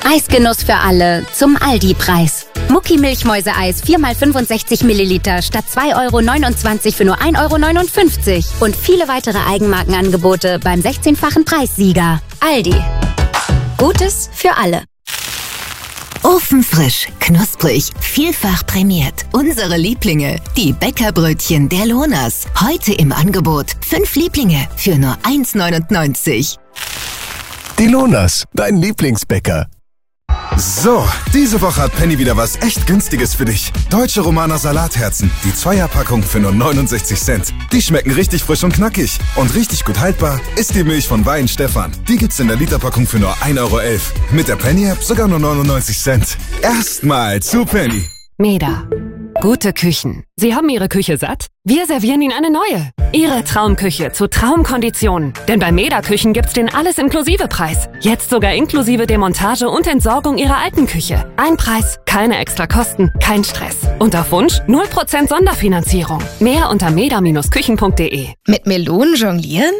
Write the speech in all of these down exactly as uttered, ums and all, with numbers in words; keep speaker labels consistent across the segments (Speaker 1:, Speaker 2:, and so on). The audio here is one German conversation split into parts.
Speaker 1: Eisgenuss für alle zum Aldi-Preis. Mucki Milchmäuse-Eis vier mal fünfundsechzig Milliliter statt zwei Euro neunundzwanzig für nur ein Euro neunundfünfzig. Und viele weitere Eigenmarkenangebote beim sechzehnfachen Preissieger. Aldi. Gutes für alle.
Speaker 2: Ofenfrisch, knusprig, vielfach prämiert. Unsere Lieblinge, die Bäckerbrötchen der Lohners. Heute im Angebot. Fünf Lieblinge für nur eins neunundneunzig.
Speaker 3: Die Lohners, dein Lieblingsbäcker.
Speaker 4: So, diese Woche hat Penny wieder was echt Günstiges für dich. Deutsche Romaner Salatherzen, die Zweierpackung für nur neunundsechzig Cent. Die schmecken richtig frisch und knackig. Und richtig gut haltbar ist die Milch von Wein Stefan. Die gibt's in der Literpackung für nur ein Euro elf. Mit der Penny-App sogar nur neunundneunzig Cent. Erstmal zu Penny.
Speaker 5: Meda. Gute Küchen. Sie haben Ihre Küche satt? Wir servieren Ihnen eine neue. Ihre Traumküche zu Traumkonditionen. Denn bei Meda Küchen gibt's den Alles-Inklusive-Preis. Jetzt sogar inklusive Demontage und Entsorgung Ihrer alten Küche. Ein Preis, keine extra Kosten, kein Stress. Und auf Wunsch null Prozent Sonderfinanzierung. Mehr unter meda Küchen punkt de.
Speaker 6: Mit Melonen jonglieren?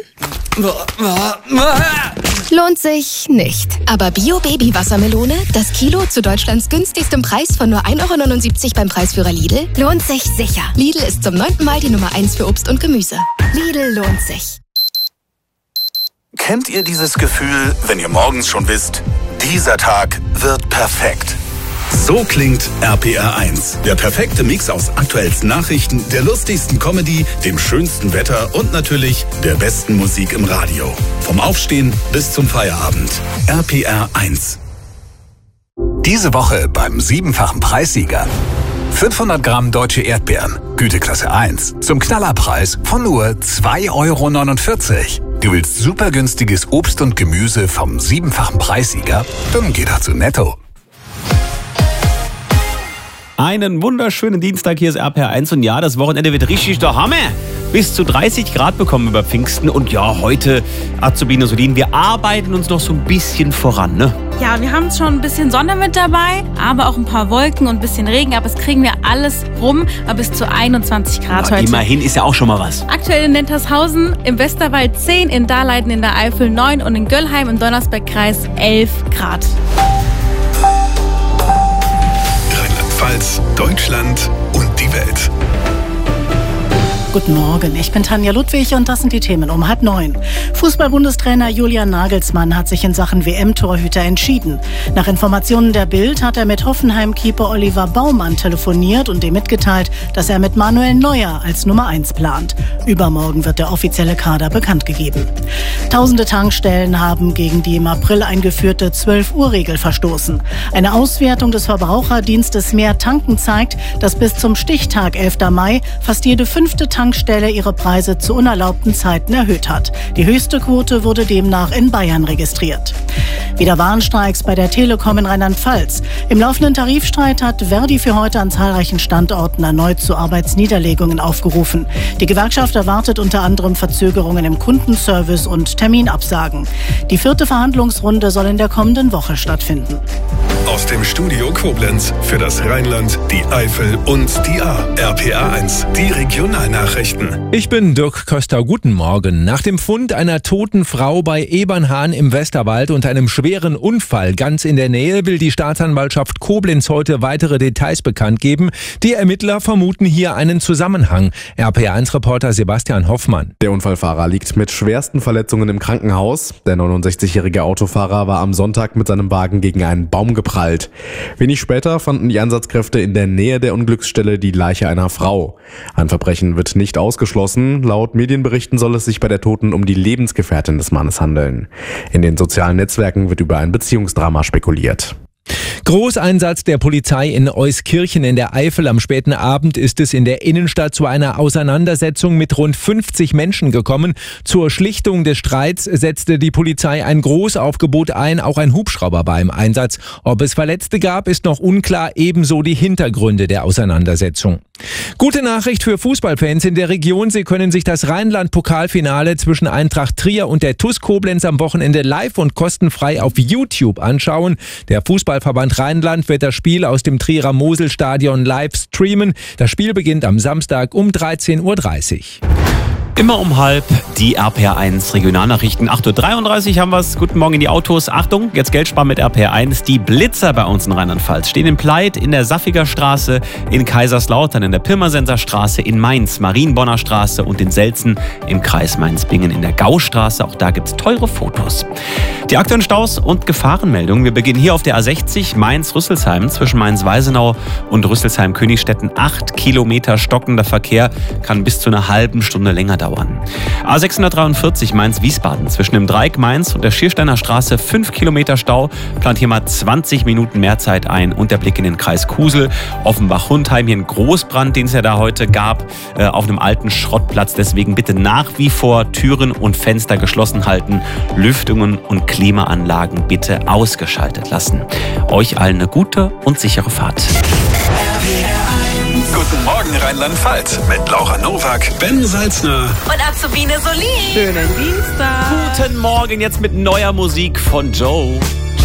Speaker 6: Lohnt sich nicht. Aber Bio-Baby-Wassermelone, das Kilo zu Deutschlands günstigstem Preis von nur ein Euro neunundsiebzig beim Preisführer Lidl, lohnt sich sicher. Lidl ist zum neunten Mal die Nummer eins für Obst und Gemüse. Lidl lohnt sich.
Speaker 7: Kennt ihr dieses Gefühl, wenn ihr morgens schon wisst, dieser Tag wird perfekt? So klingt R P R eins. Der perfekte Mix aus aktuellsten Nachrichten, der lustigsten Comedy, dem schönsten Wetter und natürlich der besten Musik im Radio. Vom Aufstehen bis zum Feierabend. R P R eins. Diese Woche beim siebenfachen Preissieger. fünfhundert Gramm deutsche Erdbeeren, Güteklasse eins, zum Knallerpreis von nur zwei Euro neunundvierzig. Du willst super günstiges Obst und Gemüse vom siebenfachen Preissieger? Dann geh doch zu Netto.
Speaker 8: Einen wunderschönen Dienstag, hier ist R P R eins und ja, das Wochenende wird richtig der Hammer. Bis zu dreißig Grad bekommen über Pfingsten und ja, heute, Azubine Solin, wir arbeiten uns noch so ein bisschen voran, ne?
Speaker 9: Ja, wir haben schon ein bisschen Sonne mit dabei, aber auch ein paar Wolken und ein bisschen Regen, aber das kriegen wir alles rum, bis zu einundzwanzig Grad
Speaker 8: ja,
Speaker 9: heute.
Speaker 8: Immerhin ist ja auch schon mal was.
Speaker 9: Aktuell in Nentershausen, im Westerwald zehn, in Dahlheiden in der Eifel neun und in Göllheim im Donnersbergkreis elf Grad.
Speaker 7: Rheinland-Pfalz, Deutschland und die Welt.
Speaker 10: Guten Morgen, ich bin Tanja Ludwig und das sind die Themen um halb neun. Fußball-Bundestrainer Julian Nagelsmann hat sich in Sachen W M-Torhüter entschieden. Nach Informationen der Bild hat er mit Hoffenheim-Keeper Oliver Baumann telefoniert und ihm mitgeteilt, dass er mit Manuel Neuer als Nummer eins plant. Übermorgen wird der offizielle Kader bekannt gegeben. Tausende Tankstellen haben gegen die im April eingeführte zwölf-Uhr-Regel verstoßen. Eine Auswertung des Verbraucherdienstes Mehr Tanken zeigt, dass bis zum Stichtag elfter Mai fast jede fünfte Tankstelle ihre Preise zu unerlaubten Zeiten erhöht hat. Die höchste Quote wurde demnach in Bayern registriert. Wieder Warnstreiks bei der Telekom in Rheinland-Pfalz. Im laufenden Tarifstreit hat Verdi für heute an zahlreichen Standorten erneut zu Arbeitsniederlegungen aufgerufen. Die Gewerkschaft erwartet unter anderem Verzögerungen im Kundenservice und Terminabsagen. Die vierte Verhandlungsrunde soll in der kommenden Woche stattfinden.
Speaker 7: Aus dem Studio Koblenz für das Rheinland, die Eifel und die A. R P R eins, die Regionalnachrichten.
Speaker 11: Ich bin Dirk Köster, guten Morgen. Nach dem Fund einer toten Frau bei Ebernhahn im Westerwald und einem schweren Unfall ganz in der Nähe will die Staatsanwaltschaft Koblenz heute weitere Details bekannt geben. Die Ermittler vermuten hier einen Zusammenhang. R P R eins Reporter Sebastian Hoffmann.
Speaker 12: Der Unfallfahrer liegt mit schwersten Verletzungen im Krankenhaus. Der neunundsechzigjährige Autofahrer war am Sonntag mit seinem Wagen gegen einen Baum geprallt. Wenig später fanden die Einsatzkräfte in der Nähe der Unglücksstelle die Leiche einer Frau. Ein Verbrechen wird nicht ausgeschlossen. Laut Medienberichten soll es sich bei der Toten um die Lebensgefährtin des Mannes handeln. In den sozialen Netzwerken wird über ein Beziehungsdrama spekuliert.
Speaker 11: Großeinsatz der Polizei in Euskirchen in der Eifel. Am späten Abend ist es in der Innenstadt zu einer Auseinandersetzung mit rund fünfzig Menschen gekommen. Zur Schlichtung des Streits setzte die Polizei ein Großaufgebot ein. Auch ein Hubschrauber war im Einsatz. Ob es Verletzte gab, ist noch unklar. Ebenso die Hintergründe der Auseinandersetzung. Gute Nachricht für Fußballfans in der Region. Sie können sich das Rheinland-Pokalfinale zwischen Eintracht Trier und der T U S Koblenz am Wochenende live und kostenfrei auf YouTube anschauen. Der Fußballverband Rheinland wird das Spiel aus dem Trierer Moselstadion live streamen. Das Spiel beginnt am Samstag um dreizehn Uhr dreißig.
Speaker 8: Immer um halb die R P R eins Regionalnachrichten. acht Uhr dreiunddreißig haben wir es. Guten Morgen in die Autos. Achtung, jetzt Geld sparen mit R P R eins. Die Blitzer bei uns in Rheinland-Pfalz stehen in Pleit, in der Saffiger Straße, in Kaiserslautern, in der Pirmasenser Straße, in Mainz, Marienbonner Straße und in Selzen im Kreis Mainz-Bingen in der Gaustraße. Auch da gibt es teure Fotos. Die aktuellen Staus und Gefahrenmeldungen. Wir beginnen hier auf der A sechzig Mainz-Rüsselsheim zwischen Mainz-Weisenau und Rüsselsheim-Königstetten. Acht Kilometer stockender Verkehr kann bis zu einer halben Stunde länger dauern. A sechshundertdreiundvierzig Mainz-Wiesbaden zwischen dem Dreieck Mainz und der Schiersteiner Straße fünf Kilometer Stau, plant hier mal zwanzig Minuten mehr Zeit ein und der Blick in den Kreis Kusel. Offenbach-Hundheim, hier ein Großbrand, den es ja da heute gab, äh, auf einem alten Schrottplatz. Deswegen bitte nach wie vor Türen und Fenster geschlossen halten, Lüftungen und Klimaanlagen bitte ausgeschaltet lassen. Euch allen eine gute und sichere Fahrt.
Speaker 7: Guten Morgen Rheinland-Pfalz mit Laura Nowak, Ben Salzner
Speaker 9: und Azubine Solin.
Speaker 8: Schönen Dienstag. Guten Morgen jetzt mit neuer Musik von Joe.